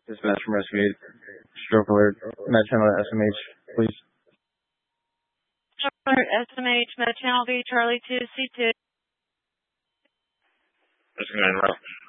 Dispatch from Rescue 8. Stroke alert. Med channel SMH, please. Stroke alert SMH, Med channel V, Charlie 2, C2. Rescue 9, route.